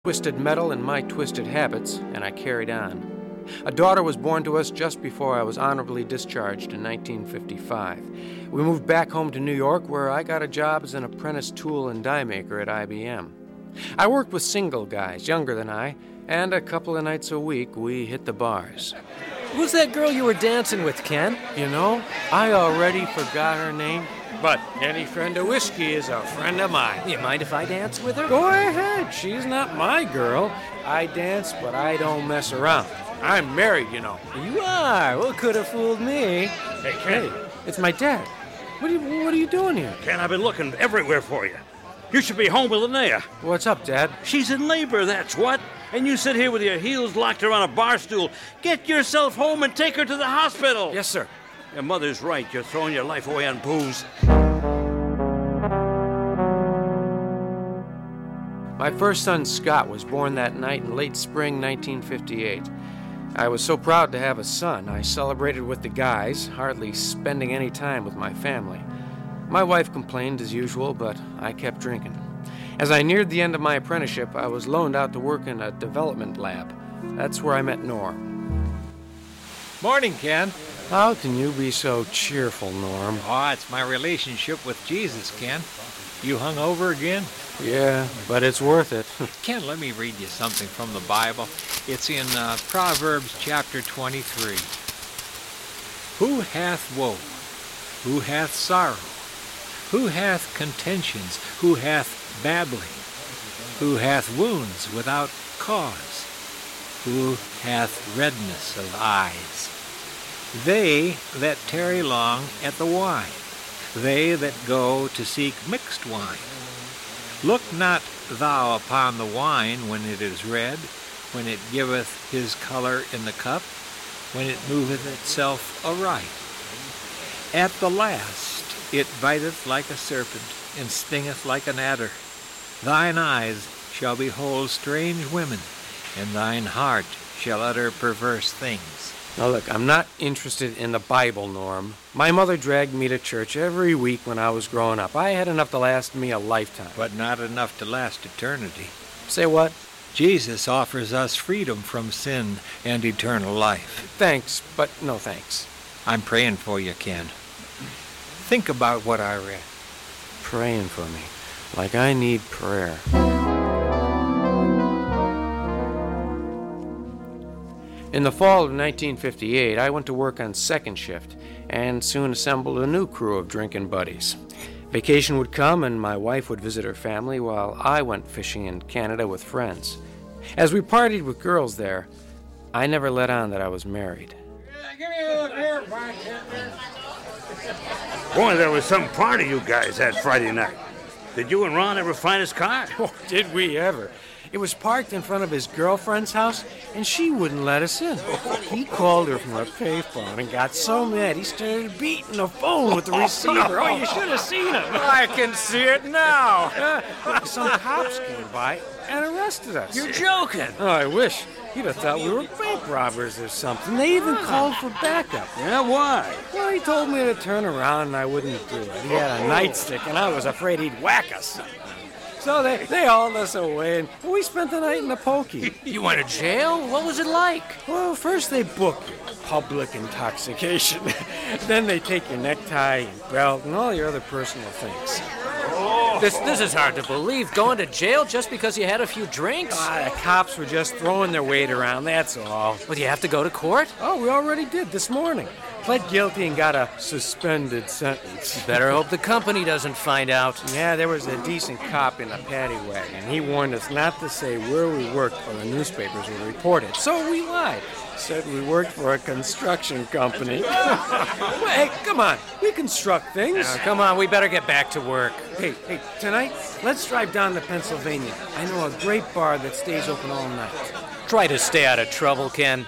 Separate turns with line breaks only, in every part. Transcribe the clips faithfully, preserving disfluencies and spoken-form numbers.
Twisted metal and my twisted habits, and I carried on. A daughter was born to us just before I was honorably discharged in nineteen fifty-five. We moved back home to New York, where I got a job as an apprentice tool and die maker at I B M. I worked with single guys younger than I, and a couple of nights a week we hit the bars.
Who's that girl you were dancing with, Ken?
You know, I already forgot her name, but any friend of whiskey is a friend of mine.
You mind if I dance with her?
Go ahead. She's not my girl. I dance, but I don't mess around. I'm married, you know.
You are? Well, could have fooled me.
Hey, Ken.
Hey, it's my dad. What are you, what are you doing here?
Ken, I've been looking everywhere for you. You should be home with Linnea.
What's up, Dad?
She's in labor, that's what. And you sit here with your heels locked around a bar stool. Get yourself home and take her to the hospital.
Yes, sir.
Your mother's right. You're throwing your life away on booze.
My first son, Scott, was born that night in late spring nineteen fifty-eight. I was so proud to have a son, I celebrated with the guys, hardly spending any time with my family. My wife complained as usual, but I kept drinking. As I neared the end of my apprenticeship, I was loaned out to work in a development lab. That's where I met Norm.
Morning, Ken.
How can you be so cheerful, Norm?
Oh, it's my relationship with Jesus, Ken. You hung over again?
Yeah, but it's worth it.
Ken, let me read you something from the Bible. It's in uh, Proverbs chapter twenty-three. Who hath woe? Who hath sorrow? Who hath contentions? Who hath babbling? Who hath wounds without cause? Who hath redness of eyes? They that tarry long at the wine, they that go to seek mixed wine. Look not thou upon the wine when it is red, when it giveth his color in the cup, when it moveth itself aright. At the last it biteth like a serpent, and stingeth like an adder. Thine eyes shall behold strange women, and thine heart shall utter perverse things.
Now look, I'm not interested in the Bible, Norm. My mother dragged me to church every week when I was growing up. I had enough to last me a lifetime.
But not enough to last eternity.
Say what?
Jesus offers us freedom from sin and eternal life.
Thanks, but no thanks.
I'm praying for you, Ken. Think about what I read.
Praying for me. Like I need prayer. In the fall of nineteen fifty-eight, I went to work on second shift and soon assembled a new crew of drinking buddies. Vacation would come and my wife would visit her family while I went fishing in Canada with friends. As we partied with girls there, I never let on that I was married.
Give me a look here,
Boy, there was some party you guys had Friday night. Did you and Ron ever find his car?
Oh, did we ever? It was parked in front of his girlfriend's house, and she wouldn't let us in. He called her from a payphone and got so mad he started beating the phone with the receiver. Oh, you should have seen him.
I can see it now.
Uh, some cops came by and arrested us.
You're joking.
Oh, I wish. He'd have thought we were bank robbers or something. They even called for backup.
Yeah, why?
Well, he told me to turn around and I wouldn't do it. He had a nightstick and I was afraid he'd whack us. So they, they hauled us away, and we spent the night in the pokey.
You went to jail? What was it like?
Well, first they book you, public intoxication. Then they take your necktie and belt and all your other personal things.
This this is hard to believe. Going to jail just because you had a few drinks?
Ah, the cops were just throwing their weight around, that's all.
Well, do you have to go to court?
Oh, we already did this morning. Pled guilty and got a suspended sentence.
You better hope the company doesn't find out.
Yeah, there was a decent cop in a paddy wagon. He warned us not to say where we worked or the newspapers would report it. So we lied. Said we worked for a construction company. Well, hey, come on. We construct things.
Now, come on, we better get back to work.
Hey, hey, tonight, let's drive down to Pennsylvania. I know a great bar that stays open all night.
Try to stay out of trouble, Ken.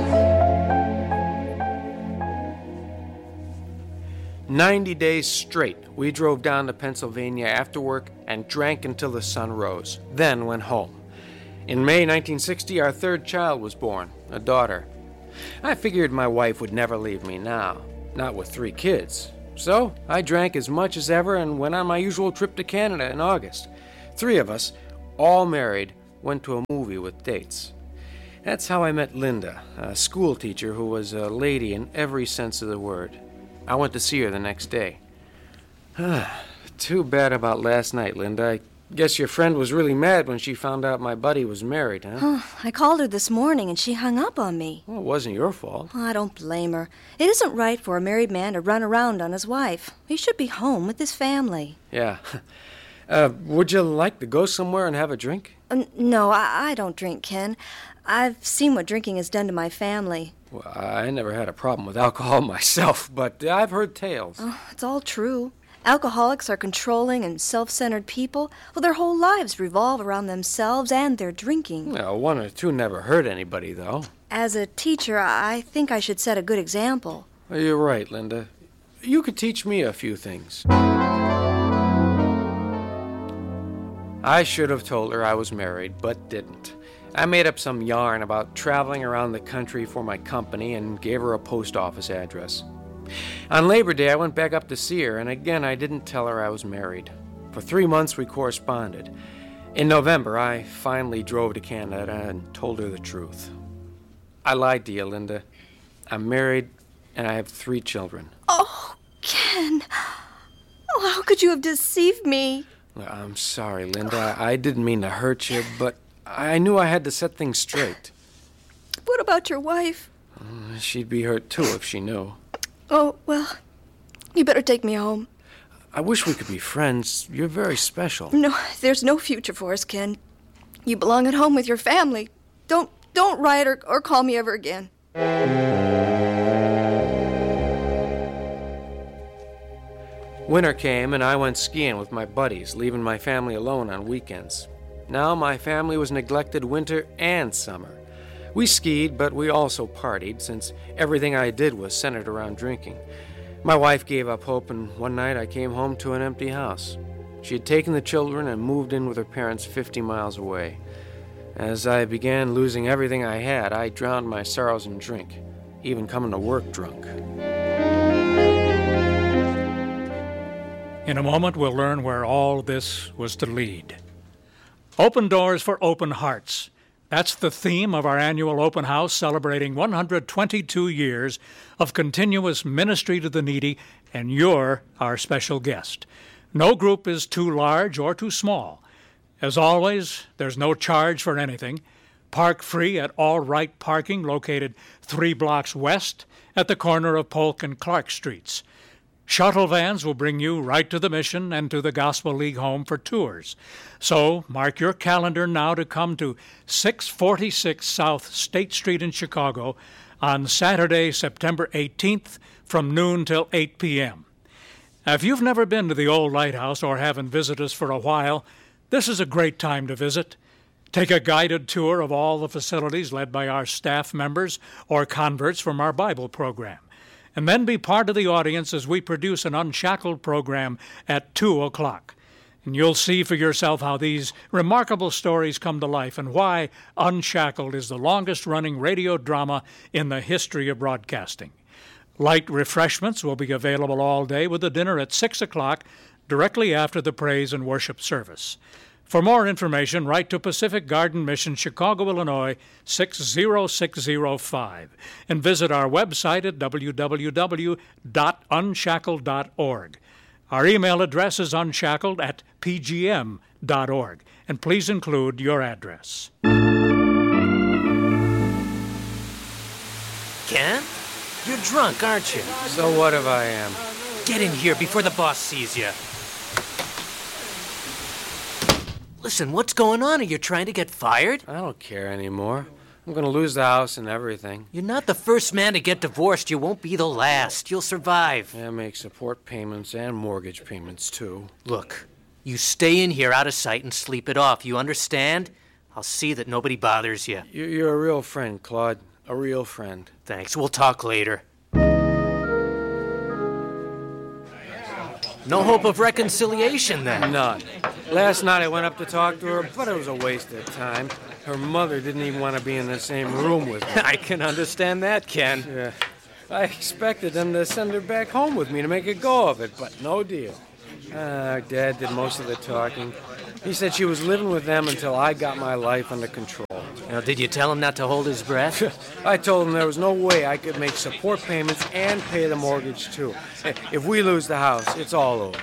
Ninety days straight, we drove down to Pennsylvania after work and drank until the sun rose, then went home. In May nineteen sixty, our third child was born, a daughter. I figured my wife would never leave me now, not with three kids. So I drank as much as ever and went on my usual trip to Canada in August. Three of us, all married, went to a movie with dates. That's how I met Linda, a school teacher who was a lady in every sense of the word. I went to see her the next day. Too bad about last night, Linda. I guess your friend was really mad when she found out my buddy was married, huh?
Oh, I called her this morning and she hung up on me.
Well, it wasn't your fault.
Oh, I don't blame her. It isn't right for a married man to run around on his wife. He should be home with his family.
Yeah. Uh, would you like to go somewhere and have a drink?
Uh, no, I, I don't drink, Ken. I've seen what drinking has done to my family.
Well, I never had a problem with alcohol myself, but I've heard tales.
Oh, it's all true. Alcoholics are controlling and self-centered people. Well, their whole lives revolve around themselves and their drinking.
Well, one or two never hurt anybody, though.
As a teacher, I think I should set a good example.
Well, you're right, Linda. You could teach me a few things. I should have told her I was married, but didn't. I made up some yarn about traveling around the country for my company and gave her a post office address. On Labor Day, I went back up to see her, and again, I didn't tell her I was married. For three months, we corresponded. In November, I finally drove to Canada and told her the truth. I lied to you, Linda. I'm married, and I have three children.
Oh, Ken. Oh, how could you have deceived me?
I'm sorry, Linda. I didn't mean to hurt you, but I knew I had to set things straight.
What about your wife?
Uh, she'd be hurt, too, if she knew.
Oh, well, you better take me home.
I wish we could be friends. You're very special.
No, there's no future for us, Ken. You belong at home with your family. Don't don't write or, or call me ever again.
Winter came, and I went skiing with my buddies, leaving my family alone on weekends. Now my family was neglected winter and summer. We skied, but we also partied, since everything I did was centered around drinking. My wife gave up hope, and one night I came home to an empty house. She had taken the children and moved in with her parents fifty miles away. As I began losing everything I had, I drowned my sorrows in drink, even coming to work drunk.
In a moment, we'll learn where all this was to lead. Open doors for open hearts. That's the theme of our annual open house celebrating one hundred twenty-two years of continuous ministry to the needy, and you're our special guest. No group is too large or too small. As always, there's no charge for anything. Park free at All Right Parking, located three blocks west at the corner of Polk and Clark Streets. Shuttle vans will bring you right to the Mission and to the Gospel League home for tours. So mark your calendar now to come to six forty-six South State Street in Chicago on Saturday, September eighteenth from noon till eight p.m. Now, if you've never been to the old lighthouse or haven't visited us for a while, this is a great time to visit. Take a guided tour of all the facilities led by our staff members or converts from our Bible program. And then be part of the audience as we produce an Unshackled program at two o'clock. And you'll see for yourself how these remarkable stories come to life and why Unshackled is the longest-running radio drama in the history of broadcasting. Light refreshments will be available all day with a dinner at six o'clock directly after the praise and worship service. For more information, write to Pacific Garden Mission, Chicago, Illinois, six zero six zero five, and visit our website at w w w dot unshackled dot org. Our email address is unshackled at p g m dot org, and please include your address.
Ken? You're drunk, aren't you?
So what if I am?
Get in here before the boss sees you. Listen, what's going on? Are you trying to get fired?
I don't care anymore. I'm going to lose the house and everything.
You're not the first man to get divorced. You won't be the last. You'll survive.
I make support payments and mortgage payments, too.
Look, you stay in here out of sight and sleep it off. You understand? I'll see that nobody bothers you.
You're a real friend, Claude. A real friend.
Thanks. We'll talk later. No hope of reconciliation, then?
None. Last night I went up to talk to her, but it was a waste of time. Her mother didn't even want to be in the same room with me.
I can understand that, Ken.
Yeah. I expected them to send her back home with me to make a go of it, but no deal. Uh, Dad did most of the talking. He said she was living with them until I got my life under control.
Now, did you tell him not to hold his breath?
I told him there was no way I could make support payments and pay the mortgage, too. If we lose the house, it's all over.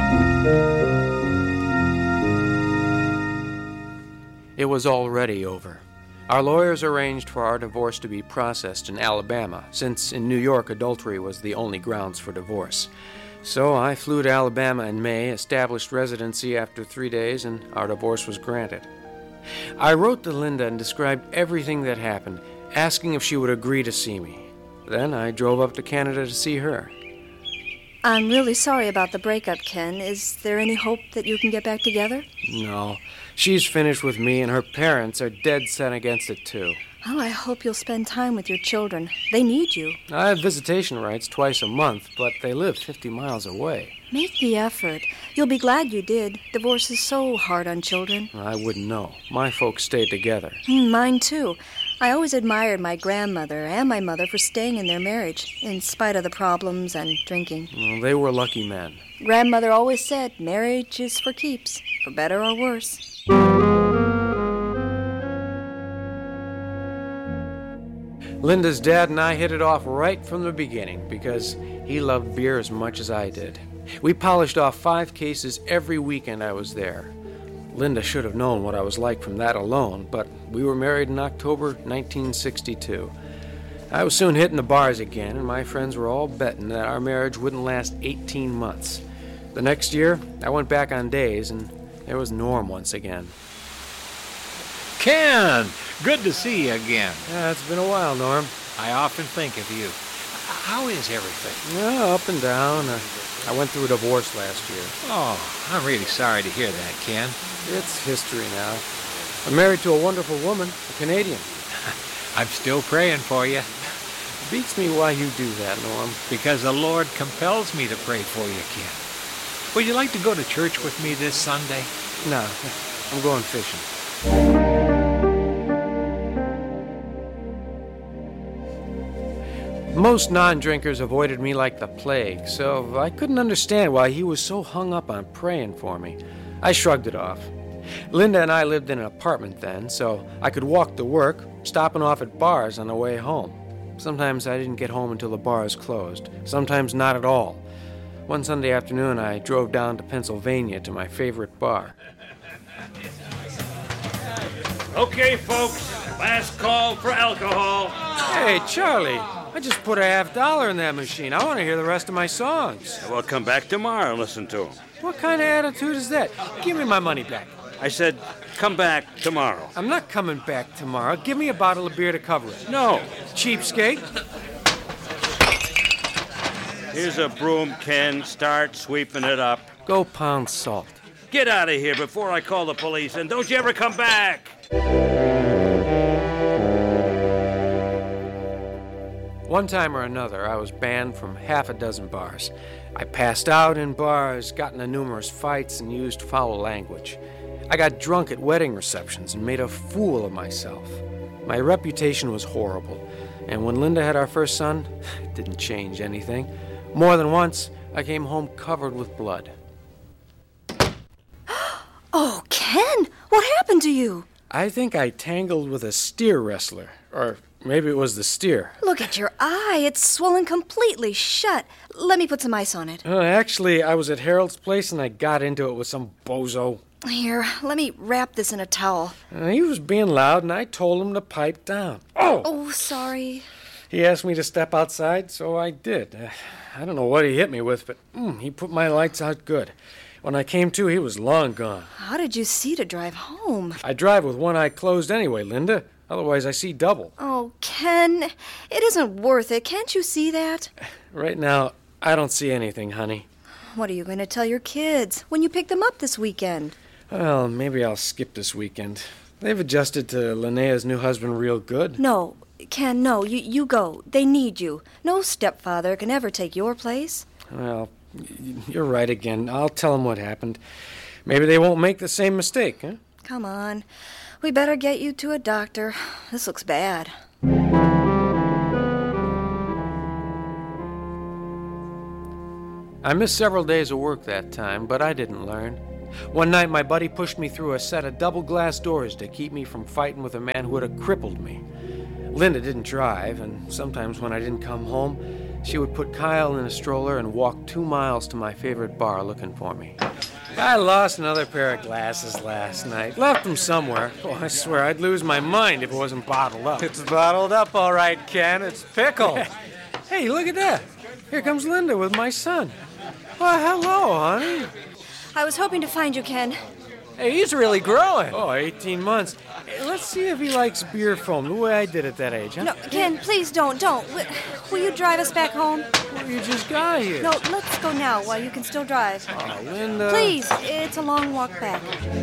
It was already over. Our lawyers arranged for our divorce to be processed in Alabama, since in New York adultery was the only grounds for divorce. So I flew to Alabama in May, established residency after three days, and our divorce was granted. I wrote to Linda and described everything that happened, asking if she would agree to see me. Then I drove up to Canada to see her.
I'm really sorry about the breakup, Ken. Is there any hope that you can get back together?
No. She's finished with me, and her parents are dead set against it, too.
Well, I hope you'll spend time with your children. They need you.
I have visitation rights twice a month, but they live fifty miles away.
Make the effort. You'll be glad you did. Divorce is so hard on children.
I wouldn't know. My folks stayed together.
Mm, mine, too. I always admired my grandmother and my mother for staying in their marriage, in spite of the problems and drinking.
Well, they were lucky men.
Grandmother always said marriage is for keeps, for better or worse.
Linda's dad and I hit it off right from the beginning because he loved beer as much as I did. We polished off five cases every weekend I was there. Linda should have known what I was like from that alone, but we were married in October nineteen sixty-two. I was soon hitting the bars again, and my friends were all betting that our marriage wouldn't last eighteen months. The next year, I went back on days, and there was Norm once again.
Ken, good to see you again.
Yeah, it's been a while, Norm.
I often think of you. How is everything?
Yeah, up and down. Uh, I went through a divorce last year.
Oh, I'm really sorry to hear that, Ken.
It's history now. I'm married to a wonderful woman, a Canadian.
I'm still praying for you.
Beats me why you do that, Norm.
Because the Lord compels me to pray for you, Ken. Would you like to go to church with me this Sunday?
No, I'm going fishing. Most non-drinkers avoided me like the plague, so I couldn't understand why he was so hung up on praying for me. I shrugged it off. Linda and I lived in an apartment then, so I could walk to work, stopping off at bars on the way home. Sometimes I didn't get home until the bars closed, sometimes not at all. One Sunday afternoon, I drove down to Pennsylvania to my favorite bar.
Okay, folks, last call for alcohol.
Hey, Charlie, I just put a half dollar in that machine. I want to hear the rest of my songs.
Well, come back tomorrow and listen to them.
What kind of attitude is that? Give me my money back.
I said, come back tomorrow.
I'm not coming back tomorrow. Give me a bottle of beer to cover it.
No.
Cheapskate.
Here's a broom, Ken. Start sweeping it up.
Go pound salt.
Get out of here before I call the police, and don't you ever come back!
One time or another, I was banned from half a dozen bars. I passed out in bars, got into numerous fights, and used foul language. I got drunk at wedding receptions and made a fool of myself. My reputation was horrible, and when Linda had our first son, it didn't change anything. More than once, I came home covered with blood.
Oh, Ken, what happened to you?
I think I tangled with a steer wrestler, or maybe it was the steer.
Look at your eye. It's swollen completely shut. Let me put some ice on it.
Uh, actually, I was at Harold's place and I got into it with some bozo.
Here, let me wrap this in a towel.
Uh, he was being loud and I told him to pipe down. Oh!
Oh, sorry.
He asked me to step outside, so I did. Uh, I don't know what he hit me with, but mm, he put my lights out good. When I came to, he was long gone.
How did you see to drive home?
I drive with one eye closed anyway, Linda. Otherwise, I see double.
Oh, Ken, it isn't worth it. Can't you see that?
Right now, I don't see anything, honey.
What are you going to tell your kids when you pick them up this weekend?
Well, maybe I'll skip this weekend. They've adjusted to Linnea's new husband real good.
No, Ken, no. You, you go. They need you. No stepfather can ever take your place.
Well, you're right again. I'll tell them what happened. Maybe they won't make the same mistake, huh?
Come on. We better get you to a doctor. This looks bad.
I missed several days of work that time, but I didn't learn. One night, my buddy pushed me through a set of double glass doors to keep me from fighting with a man who would have crippled me. Linda didn't drive, and sometimes when I didn't come home, she would put Kyle in a stroller and walk two miles to my favorite bar looking for me. I lost another pair of glasses last night. Left them somewhere. Oh, I swear I'd lose my mind if it wasn't bottled up.
It's bottled up, all right, Ken. It's pickled.
Hey, look at that. Here comes Linda with my son. Well, hello, honey.
I was hoping to find you, Ken.
Hey, he's really growing.
Oh, eighteen months. Hey, let's see if he likes beer foam the way I did at that age, huh?
No, Ken, please don't, don't. Will, will you drive us back home?
Well, you just got here.
No, let's go now while you can still drive.
Oh, Linda.
Please, it's a long walk back.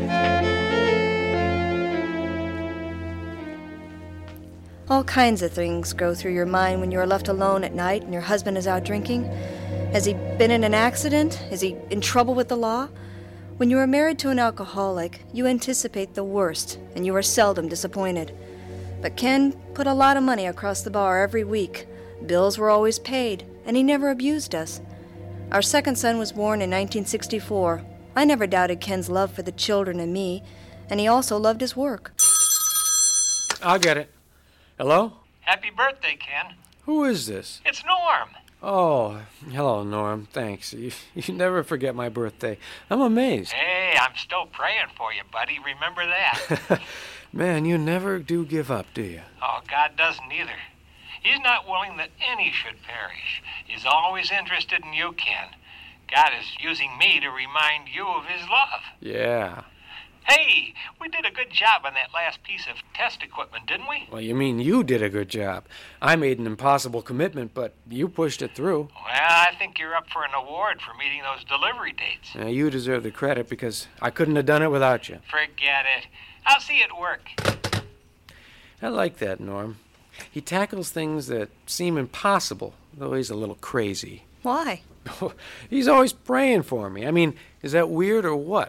All kinds of things go through your mind when you are left alone at night and your husband is out drinking. Has he been in an accident? Is he in trouble with the law? When you are married to an alcoholic, you anticipate the worst, and you are seldom disappointed. But Ken put a lot of money across the bar every week. Bills were always paid, and he never abused us. Our second son was born in nineteen sixty-four. I never doubted Ken's love for the children and me, and he also loved his work.
I'll get it. Hello?
Happy birthday, Ken.
Who is this?
It's Norm.
Oh, hello, Norm. Thanks. You, you never forget my birthday. I'm amazed.
Hey, I'm still praying for you, buddy. Remember that.
Man, you never do give up, do you?
Oh, God doesn't either. He's not willing that any should perish. He's always interested in you, Ken. God is using me to remind you of his love.
Yeah.
Hey, we did a good job on that last piece of test equipment, didn't we?
Well, you mean you did a good job. I made an impossible commitment, but you pushed it through.
Well, I think you're up for an award for meeting those delivery dates.
Now, you deserve the credit because I couldn't have done it without you.
Forget it. I'll see you at work.
I like that, Norm. He tackles things that seem impossible, though he's a little crazy.
Why?
He's always praying for me. I mean, is that weird or what?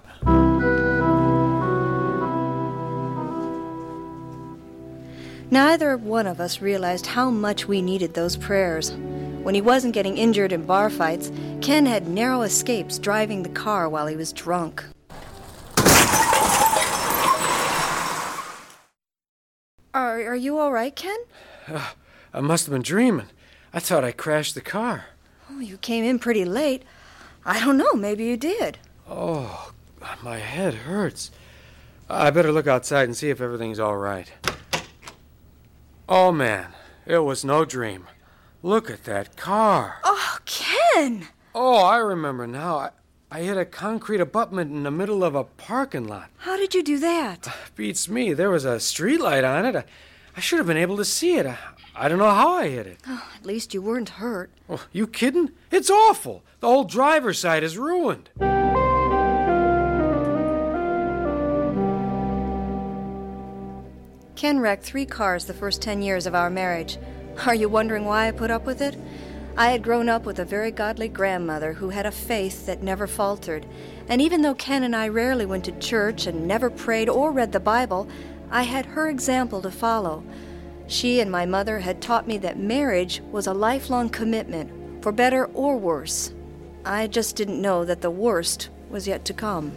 Neither one of us realized how much we needed those prayers. When he wasn't getting injured in bar fights, Ken had narrow escapes driving the car while he was drunk. Are, are you all right, Ken?
Uh, I must have been dreaming. I thought I crashed the car.
Oh, you came in pretty late. I don't know, maybe you did.
Oh, my head hurts. I better look outside and see if everything's all right. Oh, man, it was no dream. Look at that car.
Oh, Ken!
Oh, I remember now. I, I hit a concrete abutment in the middle of a parking lot.
How did you do that?
Beats me. There was a streetlight on it. I, I should have been able to see it. I, I don't know how I hit it.
Oh, at least you weren't hurt.
Oh, you kidding? It's awful. The whole driver's side is ruined.
Ken wrecked three cars the first ten years of our marriage. Are you wondering why I put up with it? I had grown up with a very godly grandmother who had a faith that never faltered. And even though Ken and I rarely went to church and never prayed or read the Bible, I had her example to follow. She and my mother had taught me that marriage was a lifelong commitment, for better or worse. I just didn't know that the worst was yet to come.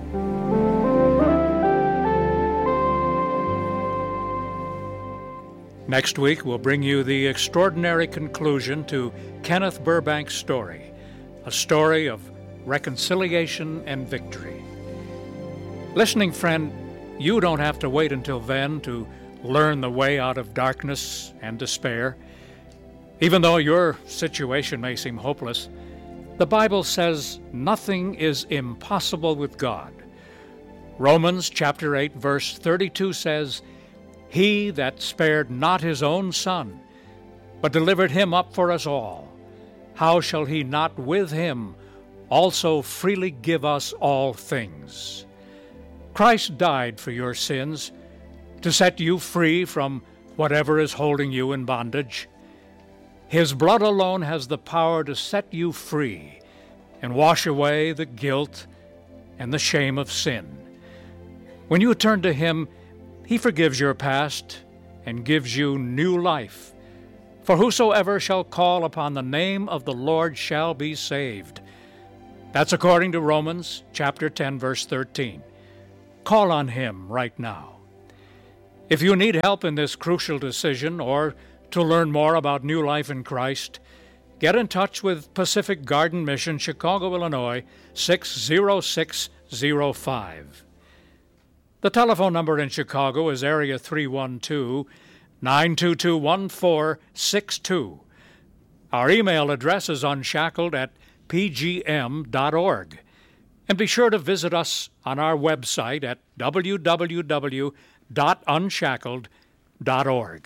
Next week, we'll bring you the extraordinary conclusion to Kenneth Burbank's story, a story of reconciliation and victory. Listening friend, you don't have to wait until then to learn the way out of darkness and despair. Even though your situation may seem hopeless, the Bible says nothing is impossible with God. Romans chapter eight, verse thirty-two says, "He that spared not his own son, but delivered him up for us all, how shall he not with him also freely give us all things?" Christ died for your sins to set you free from whatever is holding you in bondage. His blood alone has the power to set you free and wash away the guilt and the shame of sin. When you turn to Him, He forgives your past and gives you new life. For whosoever shall call upon the name of the Lord shall be saved. That's according to Romans chapter ten, verse thirteen. Call on Him right now. If you need help in this crucial decision or to learn more about new life in Christ, get in touch with Pacific Garden Mission, Chicago, Illinois, six zero six zero five. The telephone number in Chicago is area three one two, nine two two, one four six two. Our email address is unshackled at p g m dot org. And be sure to visit us on our website at w w w dot unshackled dot org.